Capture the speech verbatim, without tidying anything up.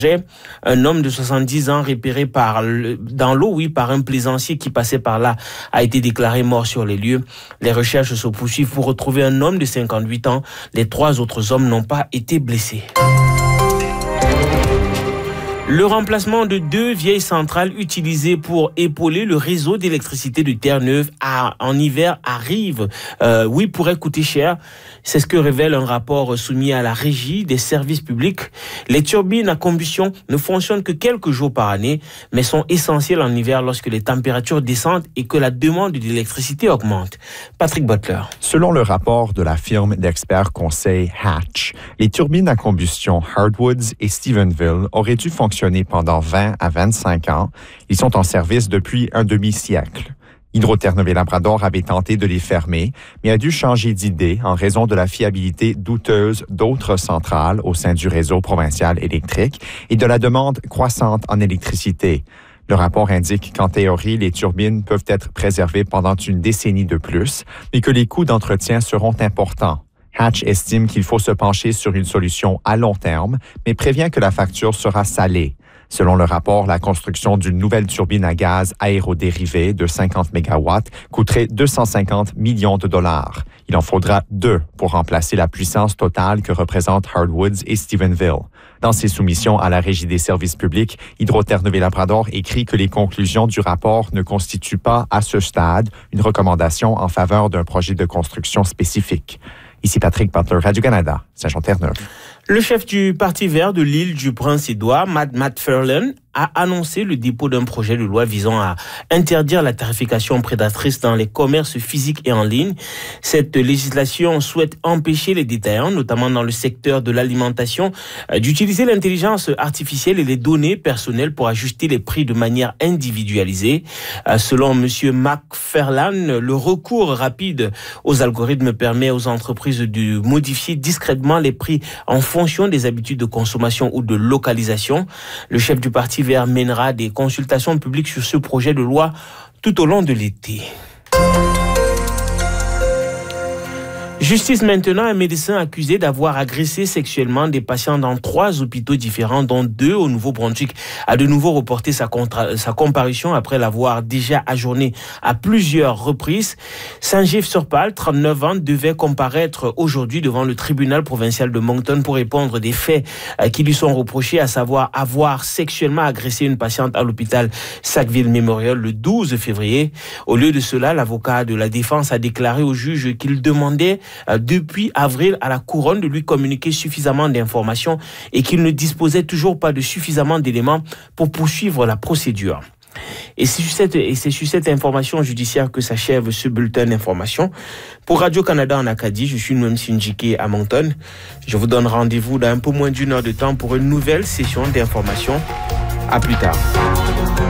Un homme de soixante-dix ans repéré par le, dans l'eau, oui, par un plaisancier qui passait par là, a été déclaré mort sur les lieux. Les recherches se poursuivent pour retrouver un homme de cinquante-huit ans. Les trois autres hommes n'ont pas été blessés. Le remplacement de deux vieilles centrales utilisées pour épauler le réseau d'électricité de Terre-Neuve à, en hiver arrive. Euh, oui, pourrait coûter cher. C'est ce que révèle un rapport soumis à la Régie des services publics. Les turbines à combustion ne fonctionnent que quelques jours par année, mais sont essentielles en hiver lorsque les températures descendent et que la demande d'électricité augmente. Patrick Butler. Selon le rapport de la firme d'experts conseil Hatch, les turbines à combustion Hardwoods et Stephenville auraient dû fonctionner pendant vingt à vingt-cinq ans. Ils sont en service depuis un demi-siècle. Hydro-Terre-Neuve et Labrador avait tenté de les fermer, mais a dû changer d'idée en raison de la fiabilité douteuse d'autres centrales au sein du réseau provincial électrique et de la demande croissante en électricité. Le rapport indique qu'en théorie, les turbines peuvent être préservées pendant une décennie de plus, mais que les coûts d'entretien seront importants. Hatch estime qu'il faut se pencher sur une solution à long terme, mais prévient que la facture sera salée. Selon le rapport, la construction d'une nouvelle turbine à gaz aérodérivé de cinquante mégawatts coûterait deux cent cinquante millions de dollars. Il en faudra deux pour remplacer la puissance totale que représentent Hardwoods et Stephenville. Dans ses soumissions à la Régie des services publics, Hydro-Terre-Neuve et Labrador écrit que les conclusions du rapport ne constituent pas, à ce stade, une recommandation en faveur d'un projet de construction spécifique. Ici Patrick Butler, Radio-Canada, Saint-Jean-Terre-Neuve. Le chef du Parti vert de l'île du Prince-Édouard, Matt McFarlane, a annoncé le dépôt d'un projet de loi visant à interdire la tarification prédatrice dans les commerces physiques et en ligne. Cette législation souhaite empêcher les détaillants, notamment dans le secteur de l'alimentation, d'utiliser l'intelligence artificielle et les données personnelles pour ajuster les prix de manière individualisée. Selon M. McFarlane, le recours rapide aux algorithmes permet aux entreprises de modifier discrètement les prix en fonction des habitudes de consommation ou de localisation. Le chef du Parti vert mènera des consultations publiques sur ce projet de loi tout au long de l'été. Justice maintenant, un médecin accusé d'avoir agressé sexuellement des patients dans trois hôpitaux différents, dont deux au Nouveau-Brunswick, a de nouveau reporté sa, contra- sa comparution après l'avoir déjà ajourné à plusieurs reprises. Saint-Gilles-sur-Pal, trente-neuf ans, devait comparaître aujourd'hui devant le tribunal provincial de Moncton pour répondre des faits qui lui sont reprochés, à savoir avoir sexuellement agressé une patiente à l'hôpital Sackville Memorial le douze février. Au lieu de cela, l'avocat de la défense a déclaré au juge qu'il demandait depuis avril à la couronne de lui communiquer suffisamment d'informations et qu'il ne disposait toujours pas de suffisamment d'éléments pour poursuivre la procédure. Et c'est sur cette, et c'est sur cette information judiciaire que s'achève ce bulletin d'information. Pour Radio-Canada en Acadie, je suis Noem Sinjike à Moncton. Je vous donne rendez-vous dans un peu moins d'une heure de temps pour une nouvelle session d'information. À plus tard.